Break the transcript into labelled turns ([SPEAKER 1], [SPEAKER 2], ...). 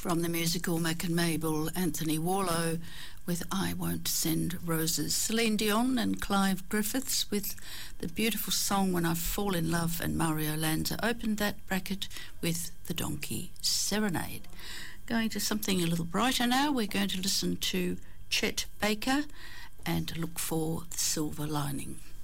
[SPEAKER 1] From the musical Mac and Mabel, Anthony Warlow with I Won't Send Roses. Celine Dion and Clive Griffiths with the beautiful song When I Fall in Love, and Mario Lanza opened that bracket with the Donkey Serenade. Going to something a little brighter now, we're going to listen to Chet Baker and Look for the Silver Lining.